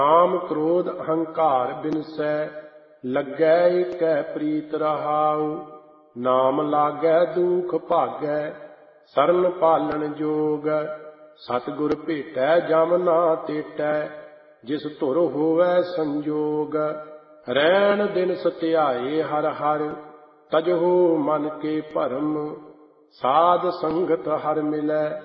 ਕਾਮ ਕ੍ਰੋਧ ਅਹੰਕਾਰ ਬਿਨਸੈ, ਲੱਗੈ ਏਕੈ ਪ੍ਰੀਤ ਰਹਾਉ। ਨਾਮ ਲਾਗੈ ਦੁਖ ਭਾਗੈ, ਸਰਨ ਪਾਲਣ ਜੋਗ। ਸਤਿਗੁਰ ਭੇਟੈ ਜਮ ਨਾ ਤੇਟੈ, ਜਿਸ ਧੁਰ ਹੋਵੈ ਸੰਜੋਗ। ਰੈਣ ਦਿਨ ਸਤਿਆਏ ਹਰਿ ਹਰਿ, ਤਜਹੁ ਮਨ ਕੇ ਭਰਮ। ਸਾਧ ਸੰਗਤ ਹਰਿ ਮਿਲੈ,